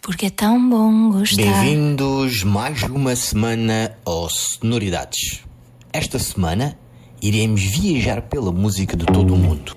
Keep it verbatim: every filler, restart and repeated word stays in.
Porque é tão bom gostar. Bem-vindos mais uma semana ao Sonoridades. Esta semana iremos viajar pela música de todo o mundo.